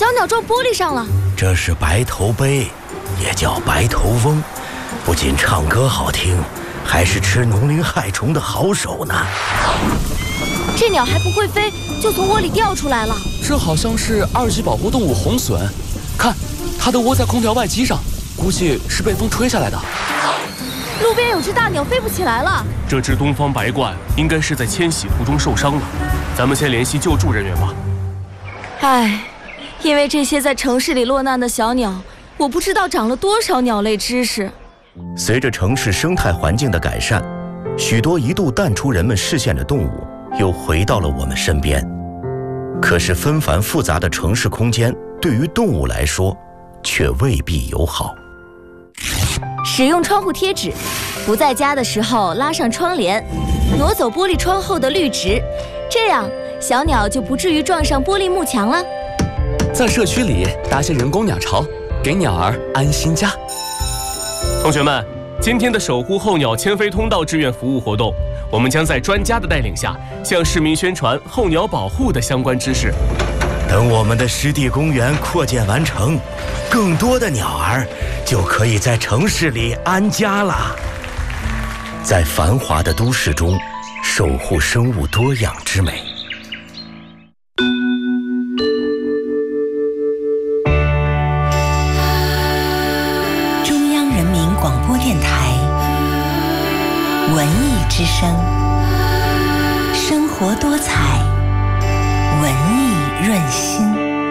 小鸟撞玻璃上了。 这是白头鹎，也叫白头翁，不仅唱歌好听，还是吃农灵害虫的好手呢。 这鸟还不会飞，就从窝里掉出来了。 这好像是2级保护动物红隼，看，它的窝在空调外机上，估计是被风吹下来的。 路边有只大鸟飞不起来了。 这只东方白鹳应该是在迁徙途中受伤了，咱们先联系救助人员吧。 唉，因为这些在城市里落难的小鸟，我不知道长了多少鸟类知识。 随着城市生态环境的改善，许多一度淡出人们视线的动物又回到了我们身边。可是纷繁复杂的城市空间对于动物来说却未必友好。 使用窗户贴纸，不在家的时候拉上窗帘，挪走玻璃窗后的绿植，这样小鸟就不至于撞上玻璃幕墙了。 在社区里搭些人工鸟巢，给鸟儿安心家。 同学们，今天的守护候鸟迁飞通道志愿服务活动，我们将在专家的带领下，向市民宣传候鸟保护的相关知识。 等我们的湿地公园扩建完成，更多的鸟儿就可以在城市里安家了。在繁华的都市中，守护生物多样之美。 中央人民广播电台文艺之声，生活多彩，文艺润心。